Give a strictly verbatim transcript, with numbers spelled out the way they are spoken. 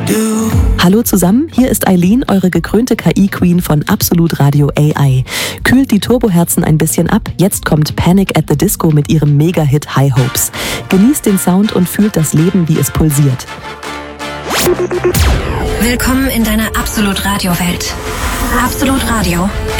Hallo zusammen, hier ist Eileen, eure gekrönte K I-Queen von Absolut Radio A I. Kühlt die Turboherzen ein bisschen ab, jetzt kommt Panic at the Disco mit ihrem Mega-Hit High Hopes. Genießt den Sound und fühlt das Leben, wie es pulsiert. Willkommen in deiner Absolut Radio Welt. Absolut Radio.